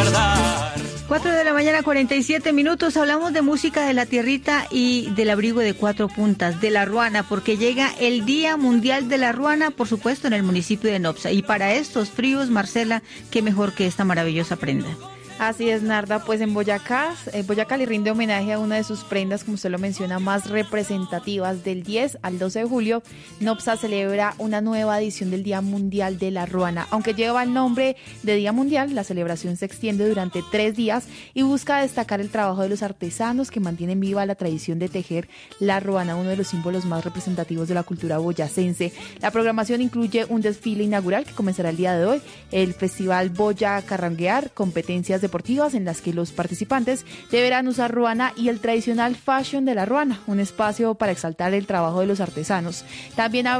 tardar. 4:47 a.m. Hablamos de música de la tierrita y del abrigo de 4 puntas, de la ruana, porque llega el Día Mundial de la Ruana, por supuesto, en el municipio de Nopsa. Y para estos fríos, Marcela, qué mejor que esta maravillosa prenda. Así es, Narda, pues en Boyacá le rinde homenaje a una de sus prendas, como usted lo menciona, más representativas. Del 10 al 12 de julio, Nopsa celebra una nueva edición del Día Mundial de la Ruana. Aunque lleva el nombre de Día Mundial, la celebración se extiende durante 3 días y busca destacar el trabajo de los artesanos que mantienen viva la tradición de tejer la ruana, uno de los símbolos más representativos de la cultura boyacense. La programación incluye un desfile inaugural que comenzará el día de hoy, el Festival Boya Carranguear, competencias deportivas en las que los participantes deberán usar ruana y el tradicional fashion de la ruana, un espacio para exaltar el trabajo de los artesanos. También